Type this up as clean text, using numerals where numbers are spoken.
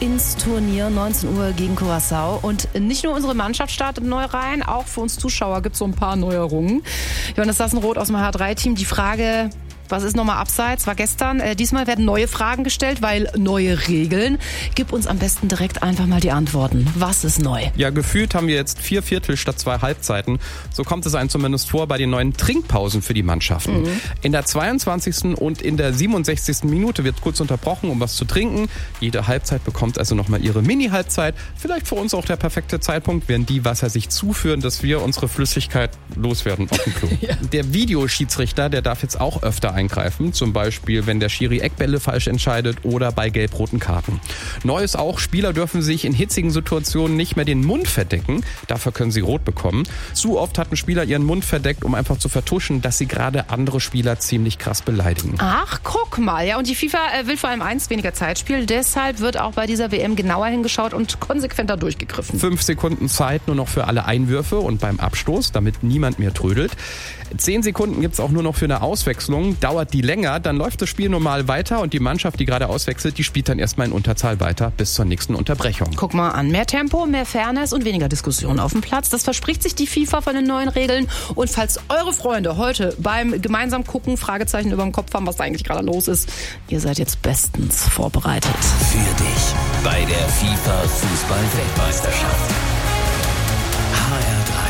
ins Turnier, 19 Uhr gegen Curaçao. Und nicht nur unsere Mannschaft startet neu rein, auch für uns Zuschauer gibt es so ein paar Neuerungen. Johannes Sassenroth aus dem H3-Team, die Frage... Was ist nochmal abseits? War gestern. Diesmal werden neue Fragen gestellt, weil neue Regeln. Gib uns am besten direkt einfach mal die Antworten. Was ist neu? Ja, gefühlt haben wir jetzt 4 Viertel statt 2 Halbzeiten. So kommt es einem zumindest vor bei den neuen Trinkpausen für die Mannschaften. In der 22. und in der 67. Minute wird kurz unterbrochen, um was zu trinken. Jede Halbzeit bekommt also nochmal ihre Mini-Halbzeit. Vielleicht für uns auch der perfekte Zeitpunkt, wenn die Wasser sich zuführen, dass wir unsere Flüssigkeit loswerden auf dem Klo. Ja. Der Videoschiedsrichter, der darf jetzt auch öfter eingreifen, zum Beispiel wenn der Schiri Eckbälle falsch entscheidet oder bei gelb-roten Karten. Neu ist auch, Spieler dürfen sich in hitzigen Situationen nicht mehr den Mund verdecken, dafür können sie rot bekommen. Zu oft hatten Spieler ihren Mund verdeckt, um einfach zu vertuschen, dass sie gerade andere Spieler ziemlich krass beleidigen. Ach, guck mal, ja, und die FIFA will vor allem eins, weniger Zeitspiel, deshalb wird auch bei dieser WM genauer hingeschaut und konsequenter durchgegriffen. 5 Sekunden Zeit nur noch für alle Einwürfe und beim Abstoß, damit niemand mehr trödelt. 10 Sekunden gibt's auch nur noch für eine Auswechslung. Dauert die länger, dann läuft das Spiel normal weiter und die Mannschaft, die gerade auswechselt, die spielt dann erstmal in Unterzahl weiter bis zur nächsten Unterbrechung. Guck mal an, mehr Tempo, mehr Fairness und weniger Diskussion auf dem Platz. Das verspricht sich die FIFA von den neuen Regeln. Und falls eure Freunde heute beim gemeinsam gucken, Fragezeichen über dem Kopf haben, was da eigentlich gerade los ist, ihr seid jetzt bestens vorbereitet. Für dich bei der FIFA-Fußball-Weltmeisterschaft. HR3